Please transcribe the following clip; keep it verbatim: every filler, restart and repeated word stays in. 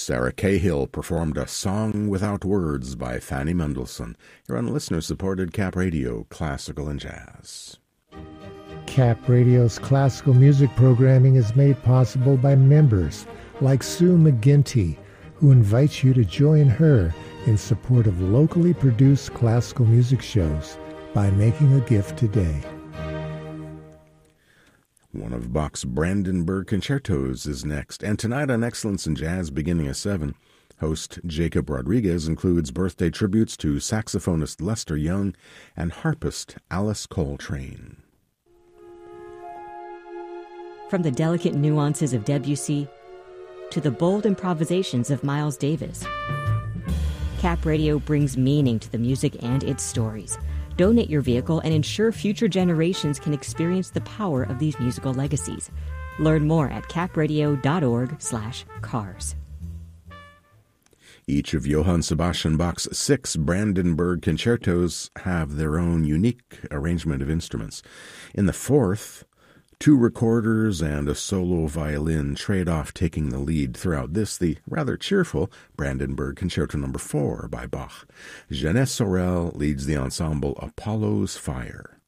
Sarah Cahill performed A Song Without Words by Fanny Mendelssohn. You're on listener-supported Cap Radio, Classical and Jazz. Cap Radio's classical music programming is made possible by members like Sue McGinty, who invites you to join her in support of locally produced classical music shows by making a gift today. One of Bach's Brandenburg concertos is next, and tonight on Excellence in Jazz beginning at seven, host Jacob Rodriguez includes birthday tributes to saxophonist Lester Young and harpist Alice Coltrane. From the delicate nuances of Debussy to the bold improvisations of Miles Davis, Cap Radio brings meaning to the music and its stories. Donate your vehicle and ensure future generations can experience the power of these musical legacies. Learn more at capradio.org slash cars. Each of Johann Sebastian Bach's six Brandenburg concertos have their own unique arrangement of instruments. In the fourth, two recorders and a solo violin trade off taking the lead. Throughout this, the rather cheerful Brandenburg Concerto Number four by Bach. Jeunesse Sorel leads the ensemble Apollo's Fire.